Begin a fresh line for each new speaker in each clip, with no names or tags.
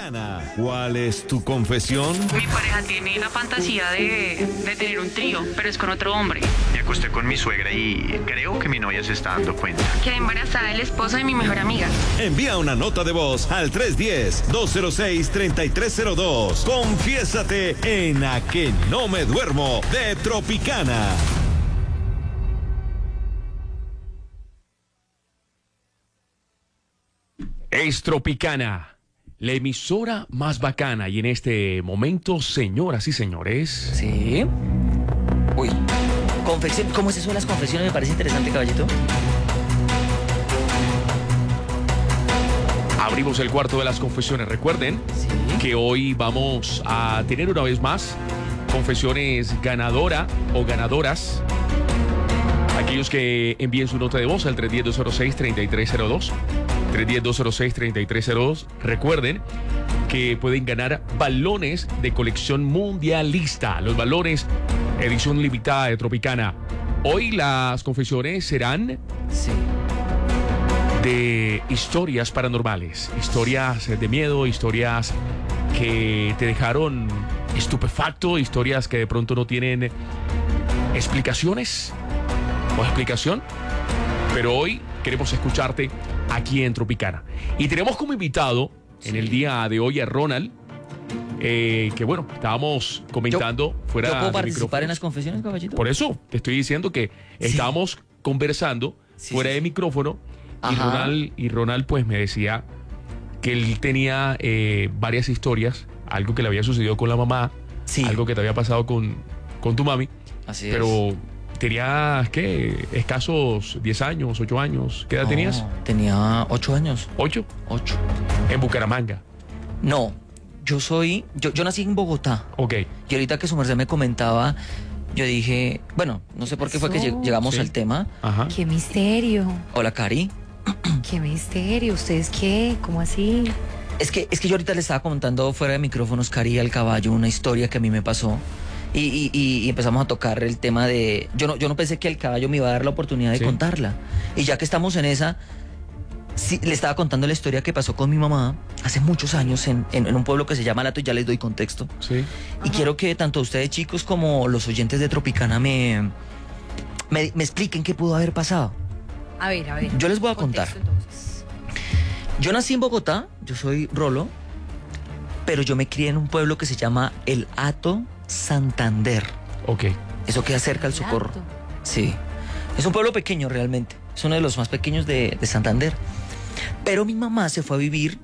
Tropicana. ¿Cuál es tu confesión?
Mi pareja tiene la fantasía de tener un trío, pero es con otro hombre.
Me acosté con mi suegra y creo que mi novia se está dando cuenta.
Quedé embarazada del esposo de mi mejor amiga.
Envía una nota de voz al 310-206-3302. Confiésate en A Que No Me Duermo de Tropicana.
Es Tropicana, la emisora más bacana. Y en este momento, señoras y señores...
Sí. Uy. ¿Cómo es eso de las confesiones? Me parece interesante, caballito.
Abrimos el cuarto de las confesiones. Recuerden que hoy vamos a tener una vez más confesiones ganadora o ganadoras. Aquellos que envíen su nota de voz al 310-206-3302. 310-206-3302. Recuerden que pueden ganar balones de colección mundialista. Los balones edición limitada de Tropicana. Hoy las confesiones serán de historias paranormales, historias de miedo, historias que te dejaron estupefacto, historias que de pronto no tienen explicaciones o explicación. Pero hoy queremos escucharte aquí en Tropicana. Y tenemos como invitado en el día de hoy a Ronald, que bueno, estábamos comentando fuera
¿Yo puedo
de
participar
micrófonos.
en las confesiones, caballito?
Por eso te estoy diciendo que estábamos conversando fuera de micrófono y Ronald pues me decía que él tenía varias historias, algo que le había sucedido con la mamá, algo que te había pasado con tu mami.
Así
pero
es.
tenías, ¿qué? Escasos 10 años, 8 años. ¿Qué edad tenías?
Tenía 8 años.
¿8?
8.
En Bucaramanga.
No, yo nací en Bogotá.
Ok.
Y ahorita que su merced me comentaba, yo dije, bueno, no sé por qué fue que llegamos al tema.
Ajá.
¡Qué misterio!
Hola, Cari.
¡Qué misterio! ¿Ustedes qué? ¿Cómo así?
Es que yo ahorita le estaba contando fuera de micrófonos, Cari, al caballo, una historia que a mí me pasó. Y empezamos a tocar el tema de... Yo no pensé que el caballo me iba a dar la oportunidad de contarla. Y ya que estamos en esa... Sí, le estaba contando la historia que pasó con mi mamá hace muchos años en un pueblo que se llama Lato, y ya les doy contexto.
Sí.
Y quiero que tanto ustedes, chicos, como los oyentes de Tropicana me expliquen qué pudo haber pasado.
A ver.
Yo les voy a contar.
Entonces.
Yo nací en Bogotá, yo soy Rolo, pero yo me crié en un pueblo que se llama El Hato, Santander.
Ok.
Eso queda cerca del Socorro. Sí. Es un pueblo pequeño realmente. Es uno de los más pequeños de Santander. Pero mi mamá se fue a vivir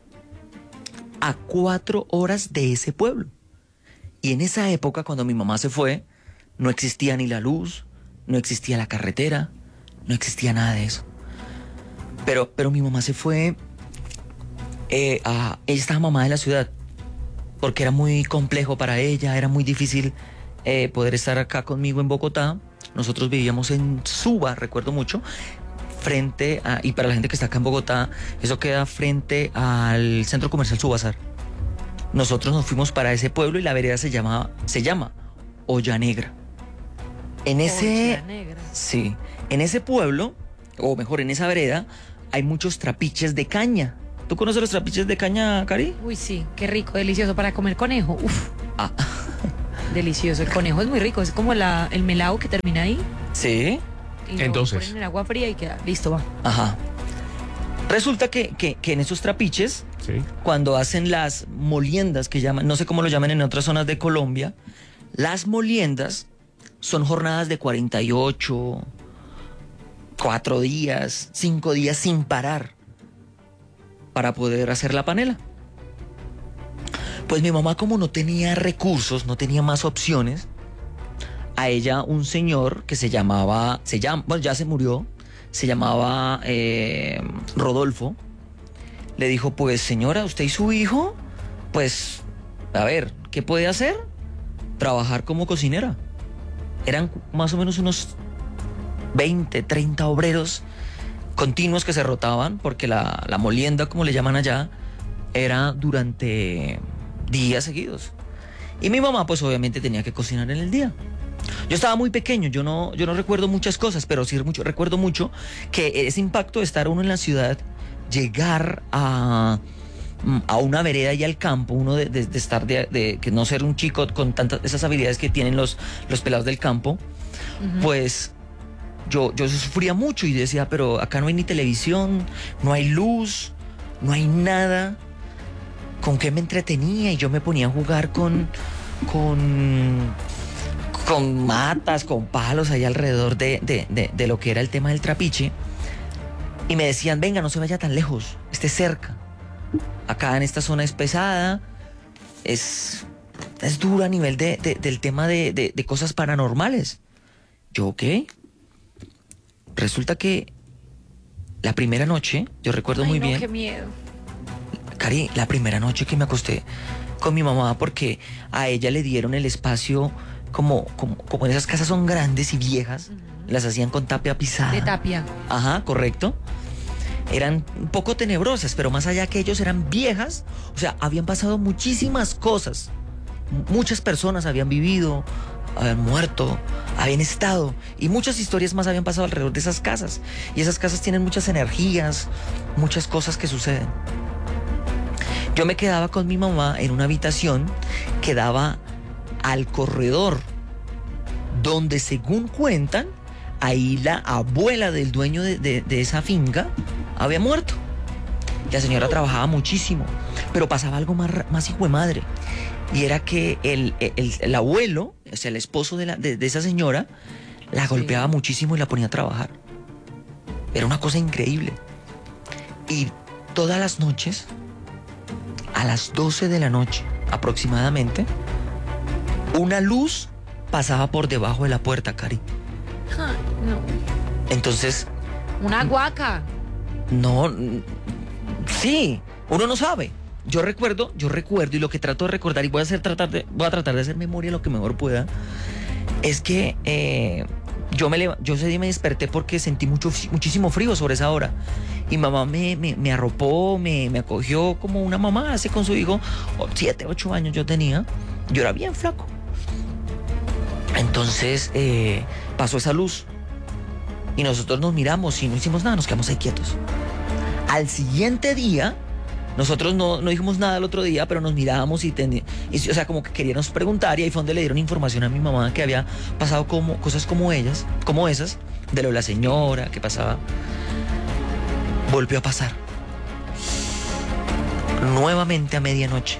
a 4 horas de ese pueblo. Y en esa época, cuando mi mamá se fue, no existía ni la luz, no existía la carretera, no existía nada de eso. Pero mi mamá se fue ella estaba mamá de la ciudad, porque era muy complejo para ella, era muy difícil poder estar acá conmigo en Bogotá. Nosotros vivíamos en Suba, recuerdo mucho, y para la gente que está acá en Bogotá, eso queda frente al centro comercial Subazar. Nosotros nos fuimos para ese pueblo y la vereda se llama Olla Negra. En ese pueblo, o mejor, en esa vereda, hay muchos trapiches de caña. ¿Tú conoces los trapiches de caña, Cari?
Uy, sí, qué rico, delicioso para comer conejo. Uf. Delicioso, el conejo es muy rico, es como el melado que termina ahí.
Sí.
Y
entonces
ponen en agua fría y queda listo, va.
Ajá. Resulta que en esos trapiches, cuando hacen las moliendas que llaman, no sé cómo lo llaman en otras zonas de Colombia, las moliendas son jornadas de 48, 4 días, 5 días sin parar para poder hacer la panela. Pues mi mamá, como no tenía recursos, no tenía más opciones, a ella un señor que bueno, ya se murió, se llamaba Rodolfo, le dijo, pues señora, usted y su hijo, pues, a ver, ¿qué puede hacer? Trabajar como cocinera. Eran más o menos unos 20, 30 obreros continuos que se rotaban, porque la molienda, como le llaman allá, era durante días seguidos. Y mi mamá, pues obviamente tenía que cocinar en el día. Yo estaba muy pequeño, yo no recuerdo muchas cosas, pero sí recuerdo mucho que ese impacto de estar uno en la ciudad, llegar a a una vereda y al campo, uno de estar de que no ser un chico con tantas esas habilidades que tienen los pelados del campo, pues yo sufría mucho y decía, pero acá no hay ni televisión, no hay luz, no hay nada. ¿Con qué me entretenía? Y yo me ponía a jugar con matas, con palos ahí alrededor de lo que era el tema del trapiche. Y me decían, venga, no se vaya tan lejos, esté cerca. Acá en esta zona es pesada, es dura a nivel del tema de cosas paranormales. Yo, ok. Resulta que la primera noche, yo recuerdo muy bien.
Qué miedo.
Cari, la primera noche que me acosté con mi mamá, porque a ella le dieron el espacio como en esas casas son grandes y viejas, las hacían con tapia pisada.
De tapia.
Ajá, correcto. Eran un poco tenebrosas, pero más allá que ellos eran viejas, o sea, habían pasado muchísimas cosas. Muchas personas habían vivido, habían muerto, habían estado, y muchas historias más habían pasado alrededor de esas casas. Y esas casas tienen muchas energías, muchas cosas que suceden. Yo me quedaba con mi mamá en una habitación que daba al corredor, donde según cuentan, ahí la abuela del dueño de esa finca había muerto. La señora trabajaba muchísimo, pero pasaba algo más hijo de madre. Y era que el abuelo, o sea, el esposo de esa señora, la golpeaba muchísimo y la ponía a trabajar. Era una cosa increíble. Y todas las noches, a las 12 de la noche aproximadamente, una luz pasaba por debajo de la puerta, Cari.
No.
Entonces...
Una guaca.
No, sí, uno no sabe. Yo recuerdo y lo que trato de recordar, y voy a tratar de hacer memoria lo que mejor pueda, es que yo ese día me desperté porque sentí muchísimo frío sobre esa hora. Y mamá me arropó, me acogió como una mamá hace con su hijo. 7, 8 años yo tenía. Yo era bien flaco. Entonces pasó esa luz. Y nosotros nos miramos y no hicimos nada, nos quedamos ahí quietos. Al siguiente día, nosotros no dijimos nada el otro día, pero nos mirábamos y o sea, como que queríamos preguntar, y ahí fue donde le dieron información a mi mamá que había pasado cosas como esas, de lo de la señora, que pasaba. Volvió a pasar. Nuevamente a medianoche.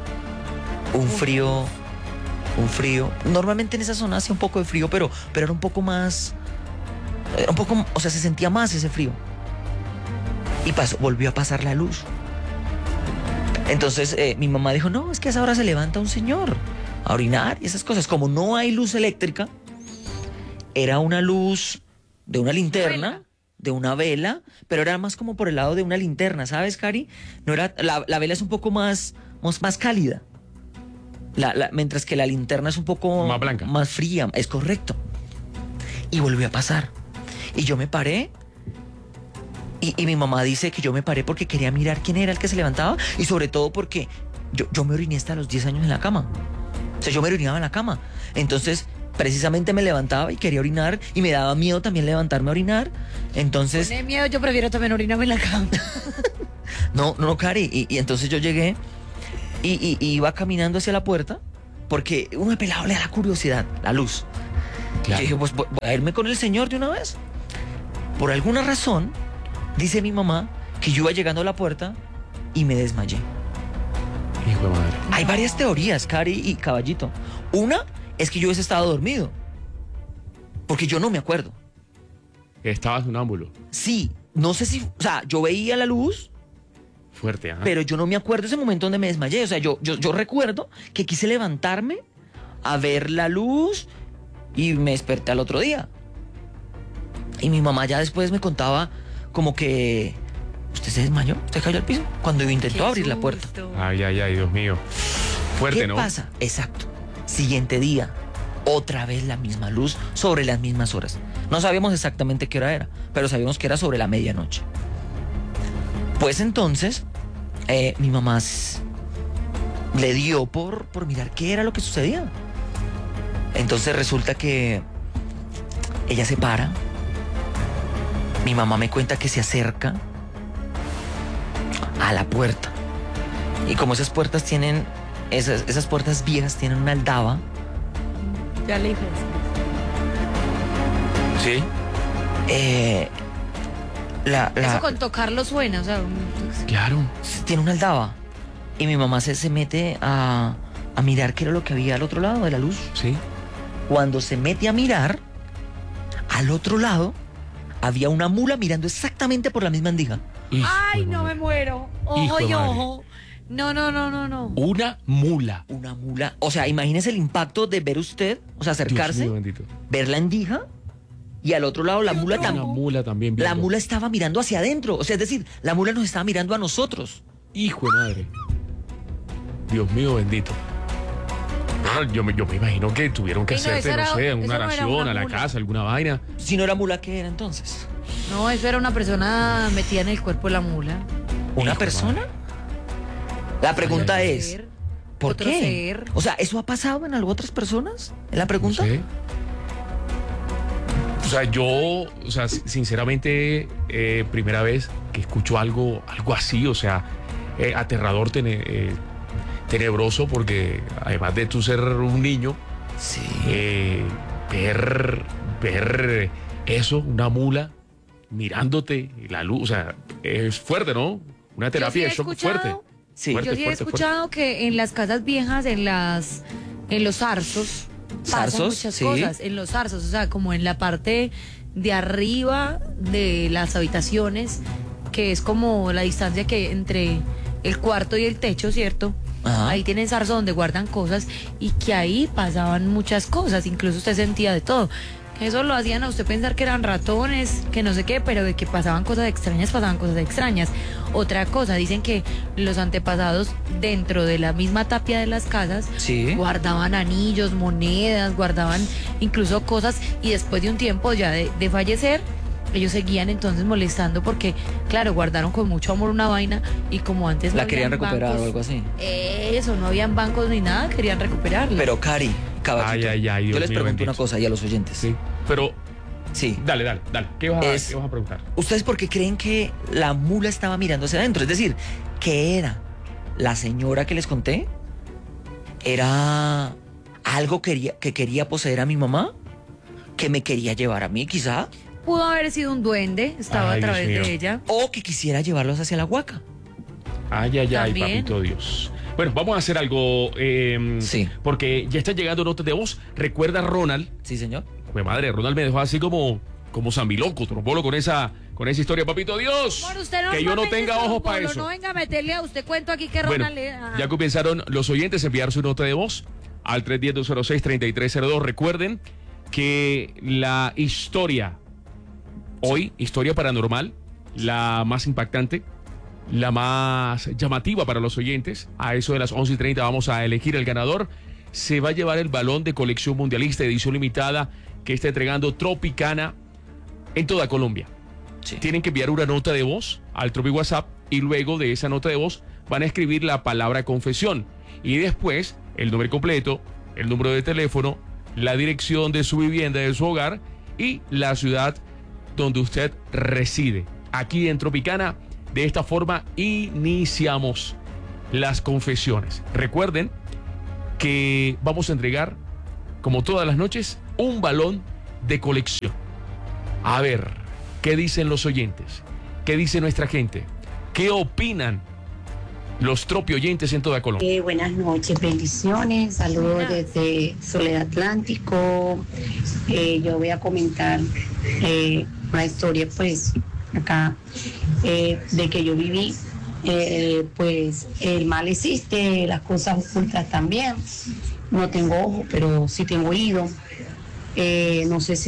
Un frío. Normalmente en esa zona hacía un poco de frío, pero era un poco más... o sea, se sentía más ese frío. Y volvió a pasar la luz. Entonces mi mamá dijo, no, es que a esa hora se levanta un señor a orinar y esas cosas. Como no hay luz eléctrica, era una luz de una linterna, de una vela, pero era más como por el lado de una linterna, ¿sabes, Cari? No era, la vela es un poco más cálida. Mientras que la linterna es un poco
más blanca,
más fría, es correcto. Y volvió a pasar. Y yo me paré. Y mi mamá dice que yo me paré porque quería mirar quién era el que se levantaba. Y sobre todo porque yo me oriné hasta los 10 años en la cama. O sea, yo me orinaba en la cama. Entonces, precisamente me levantaba y quería orinar. Y me daba miedo también levantarme a orinar. Entonces...
Tiene miedo, yo prefiero también orinarme en la cama.
No, Cari. Y entonces yo llegué y iba caminando hacia la puerta. Porque uno de pelado le da la curiosidad, la luz. Claro. Yo dije, pues voy a irme con el señor de una vez. Por alguna razón, dice mi mamá que yo iba llegando a la puerta y me desmayé.
Hijo de madre.
Hay varias teorías, Cari y Caballito. Una es que yo hubiese estado dormido. Porque yo no me acuerdo.
Estabas sonámbulo.
Sí, no sé si... O sea, yo veía la luz...
Fuerte, ajá.
Pero yo no me acuerdo ese momento donde me desmayé. O sea, yo recuerdo que quise levantarme a ver la luz... Y me desperté al otro día. Y mi mamá ya después me contaba como que... ¿Usted se desmayó? ¿Usted cayó al piso? Cuando intentó abrir la puerta.
Ay, Dios mío. Fuerte, ¿no?
¿Qué pasa? Exacto. Siguiente día, otra vez la misma luz sobre las mismas horas. No sabíamos exactamente qué hora era, pero sabíamos que era sobre la medianoche. Pues entonces, mi mamá le dio por mirar qué era lo que sucedía. Entonces resulta que ella se para. Mi mamá me cuenta que se acerca a la puerta Y como esas puertas tienen, esas puertas viejas tienen una aldaba.
Ya le dije.
Sí.
Eso con tocarlo suena, o sea.
Claro.
Tiene una aldaba. Y mi mamá se mete a mirar qué era lo que había al otro lado de la luz.
Sí.
Cuando se mete a mirar, al otro lado había una mula mirando exactamente por la misma endija.
Ay, no me muero. Ojo y ojo. No.
Una mula.
Una mula. O sea, imagínese el impacto de ver usted, o sea, acercarse,
Dios mío, bendito.
ver la endija y al otro lado la mula
Una mula también viendo.
La mula estaba mirando hacia adentro. O sea, es decir, la mula nos estaba mirando a nosotros.
Hijo de madre. Dios mío, bendito. Yo me imagino que tuvieron que hacerte, no sé, una oración a la casa, alguna vaina.
Si no era mula, ¿qué era entonces?
No, eso era una persona metida en el cuerpo de la mula.
¿Una persona? La pregunta es, ¿por
otro
qué?
ser.
O sea, ¿eso ha pasado en otras personas? ¿Es la pregunta?
No sé. O sea, yo, sinceramente, primera vez que escucho algo así, o sea, aterrador, tenebroso, porque además de tú ser un niño,
Sí.
ver eso, una mula mirándote, la luz, o sea, es fuerte, ¿no? Una terapia de shock fuerte.
Sí.
Fuerte,
Yo sí he
fuerte,
escuchado que en las casas viejas, en los zarzos, pasan
¿Zarzos?
muchas
Sí.
cosas. En los zarzos, o sea, como en la parte de arriba de las habitaciones, que es como la distancia que entre el cuarto y el techo, ¿cierto?
Ajá.
Ahí tienen zarzos donde guardan cosas y que ahí pasaban muchas cosas, incluso usted sentía de todo. Que eso lo hacían a usted pensar que eran ratones, que no sé qué, pero de que pasaban cosas extrañas. Otra cosa, dicen que los antepasados dentro de la misma tapia de las casas
Sí.
guardaban anillos, monedas, guardaban incluso cosas y después de un tiempo ya de fallecer, ellos seguían entonces molestando porque, claro, guardaron con mucho amor una vaina y como antes no
La querían
habían
recuperar
bancos,
o algo así.
Eso, no habían bancos ni nada, querían recuperarla.
Pero Cari, caballito,
Ay, Dios
yo les
mío,
pregunto
bendito.
una cosa y a los oyentes.
Sí, pero
Sí.
dale. ¿Qué vas a preguntar?
¿Ustedes por qué creen que la mula estaba mirando hacia adentro? Es decir, ¿qué era? ¿La señora que les conté? ¿Era algo que quería poseer a mi mamá? ¿Que me quería llevar a mí, quizá?
Pudo haber sido un duende, estaba
Ay,
a través
Dios mío.
de ella.
¿O que quisiera llevarlos hacia la huaca?
Ay,
También.
papito Dios. Bueno, vamos a hacer algo,
Sí.
porque ya están llegando notas de voz. Recuerda, Ronald,
Sí, señor.
mi madre, Ronald me dejó así como zambiloco, trombolo con esa historia, papito Dios.
Bueno, usted
Que yo no tenga ojos para eso.
No venga a meterle a usted cuento aquí que
Bueno,
Ronald
ya comenzaron los oyentes a enviar su nota de voz al 310-206-3302. Recuerden que la historia, hoy, historia paranormal, la más impactante, la más llamativa para los oyentes, a eso de las 11:30 vamos a elegir el ganador. Se va a llevar el balón de colección mundialista edición limitada que está entregando Tropicana en toda Colombia.
Sí.
Tienen que enviar una nota de voz al Tropi WhatsApp y luego de esa nota de voz van a escribir la palabra confesión y después el nombre completo, el número de teléfono, la dirección de su vivienda, de su hogar y la ciudad donde usted reside. Aquí en Tropicana, de esta forma iniciamos las confesiones. Recuerden que vamos a entregar, como todas las noches, un balón de colección. A ver, ¿qué dicen los oyentes? ¿Qué dice nuestra gente? ¿Qué opinan los Tropi oyentes en toda Colombia?
Buenas noches, bendiciones, saludos desde Soledad Atlántico. Yo voy a comentar una historia, pues, acá, de que yo viví. Pues el mal existe, las cosas ocultas también. No tengo ojo, pero sí tengo oído. No sé si